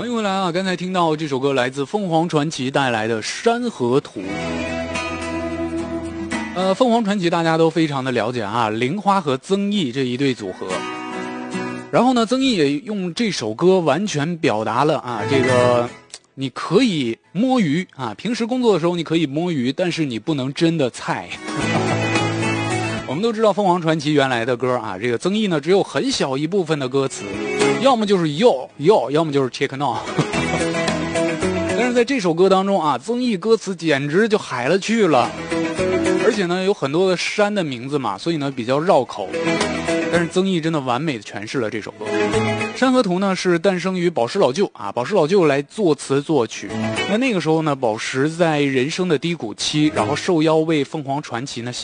欢迎回来啊！刚才听到这首歌来自凤凰传奇带来的《山河图》。凤凰传奇大家都非常的了解啊，玲花和曾毅这一对组合。然后呢，曾毅也用这首歌完全表达了啊，这个你可以摸鱼啊，平时工作的时候你可以摸鱼，但是你不能真的菜。我们都知道凤凰传奇原来的歌啊，这个曾毅呢只有很小一部分的歌词，要么就是 yo， 要么就是 check no。但是在这首歌当中啊，曾毅歌词简直就海了去了，而且呢有很多的山的名字嘛，所以呢比较绕口。但是曾毅真的完美的诠释了这首歌。《山河图》呢是诞生于宝石老舅啊，宝石老舅来作词作曲。那个时候呢，宝石在人生的低谷期，然后受邀为凤凰传奇呢